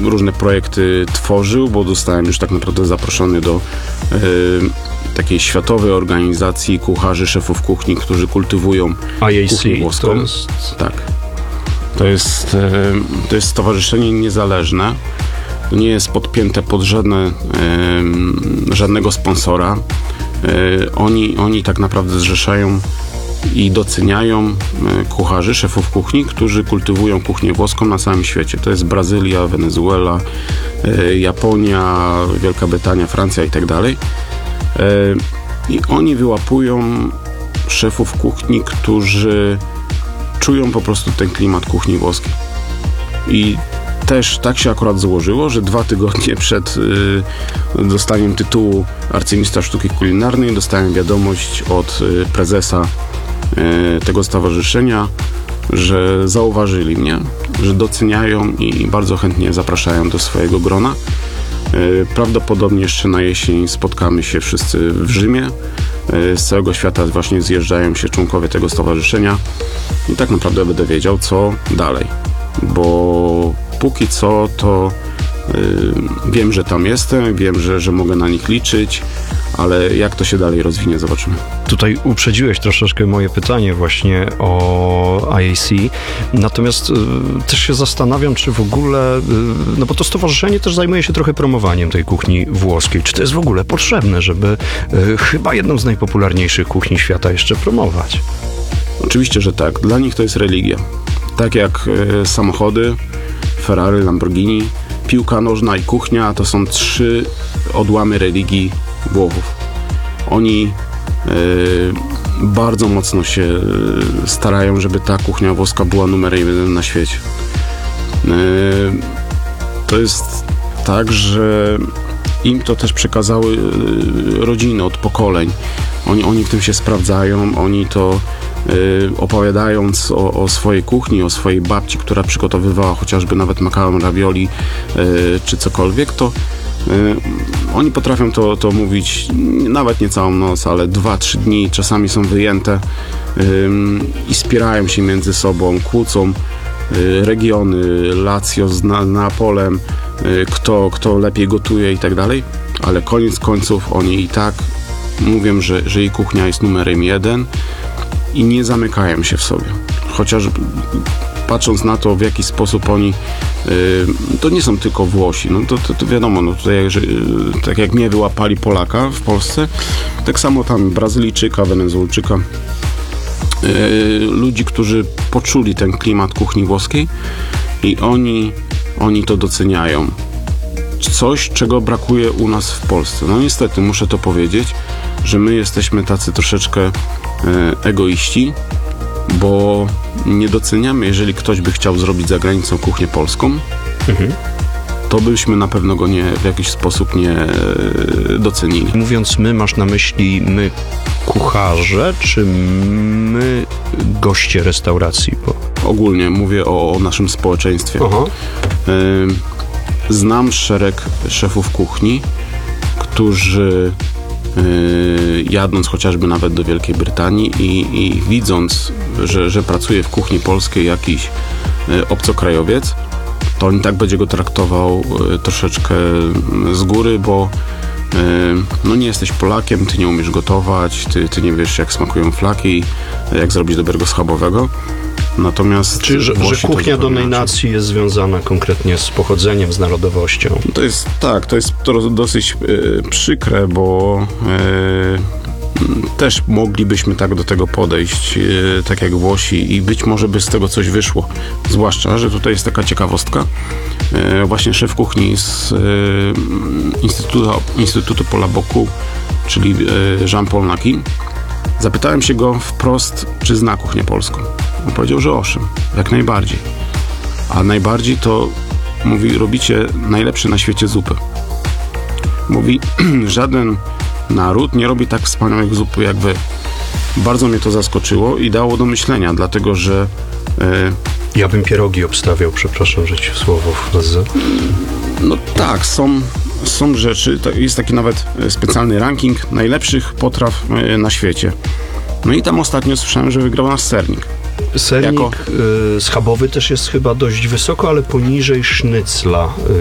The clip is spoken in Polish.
różne projekty tworzył, bo zostałem już tak naprawdę zaproszony do takiej światowej organizacji kucharzy, szefów kuchni, którzy kultywują kuchnię włoską. To jest... Tak. To jest stowarzyszenie niezależne. To nie jest podpięte pod żadnego sponsora. Oni tak naprawdę zrzeszają i doceniają kucharzy, szefów kuchni, którzy kultywują kuchnię włoską na całym świecie. To jest Brazylia, Wenezuela, Japonia, Wielka Brytania, Francja i tak dalej. I oni wyłapują szefów kuchni, którzy czują po prostu ten klimat kuchni włoskiej. I też tak się akurat złożyło, że 2 tygodnie przed dostaniem tytułu arcymistrza sztuki kulinarnej dostałem wiadomość od prezesa tego stowarzyszenia, że zauważyli mnie, że doceniają i bardzo chętnie zapraszają do swojego grona. Prawdopodobnie jeszcze na jesień spotkamy się wszyscy w Rzymie. Z całego świata właśnie zjeżdżają się członkowie tego stowarzyszenia i tak naprawdę będę wiedział, co dalej. Bo póki co to wiem, że tam jestem, wiem, że mogę na nich liczyć, ale jak to się dalej rozwinie, zobaczymy. Tutaj uprzedziłeś troszeczkę moje pytanie właśnie o IAC, natomiast też się zastanawiam, czy w ogóle, no bo to stowarzyszenie też zajmuje się trochę promowaniem tej kuchni włoskiej. Czy to jest w ogóle potrzebne, żeby chyba jedną z najpopularniejszych kuchni świata jeszcze promować? Oczywiście, że tak. Dla nich to jest religia. Tak jak samochody, Ferrari, Lamborghini, piłka nożna i kuchnia to są 3 odłamy religii Włochów. Oni bardzo mocno się starają, żeby ta kuchnia włoska była numerem 1 na świecie. To jest tak, że im to też przekazały rodziny od pokoleń. Oni w tym się sprawdzają, oni to opowiadając o swojej kuchni, o swojej babci, która przygotowywała chociażby nawet makaron, ravioli czy cokolwiek, to oni potrafią to mówić nawet nie całą noc, ale 2-3 dni, czasami są wyjęte i spierają się między sobą, kłócą regiony, Lazio z Neapolem, kto lepiej gotuje i tak dalej, ale koniec końców oni i tak mówią, że jej kuchnia jest numerem 1 i nie zamykają się w sobie. Chociaż patrząc na to, w jaki sposób oni to nie są tylko Włosi, no to wiadomo, no tutaj tak jak mnie wyłapali Polaka w Polsce, tak samo tam Brazylijczyka, Wenezuelczyka, ludzi, którzy poczuli ten klimat kuchni włoskiej i oni to doceniają. Coś, czego brakuje u nas w Polsce. No niestety, muszę to powiedzieć, że my jesteśmy tacy troszeczkę egoiści, bo nie doceniamy, jeżeli ktoś by chciał zrobić za granicą kuchnię polską, to byśmy na pewno go w jakiś sposób nie docenili. Mówiąc my, masz na myśli my kucharze, czy my goście restauracji? Ogólnie mówię o naszym społeczeństwie. Znam szereg szefów kuchni, którzy jadąc chociażby nawet do Wielkiej Brytanii i widząc, że pracuje w kuchni polskiej jakiś obcokrajowiec, to on tak będzie go traktował troszeczkę z góry, bo no nie jesteś Polakiem, ty nie umiesz gotować, ty nie wiesz, jak smakują flaki, jak zrobić dobrego schabowego. Natomiast czyli, że kuchnia danej nacji jest związana konkretnie z pochodzeniem, z narodowością. To jest dosyć przykre, bo też moglibyśmy tak do tego podejść, tak jak Włosi, i być może by z tego coś wyszło. Zwłaszcza, że tutaj jest taka ciekawostka. Właśnie szef kuchni z Instytutu Paula Bocuse, czyli Jean-Paul Naki, zapytałem się go wprost, czy zna kuchnię polską. On powiedział, że owszem, jak najbardziej. A najbardziej to, mówi, robicie najlepsze na świecie zupy. Mówi, żaden naród nie robi tak wspaniałych zup jak wy. Bardzo mnie to zaskoczyło i dało do myślenia, dlatego że... Ja bym pierogi obstawiał, przepraszam, że ci w słowo wchodzę. No tak, są rzeczy, jest taki nawet specjalny ranking najlepszych potraw na świecie. No i tam ostatnio słyszałem, że wygrał nasz sernik. Sernik schabowy też jest chyba dość wysoko, ale poniżej sznycla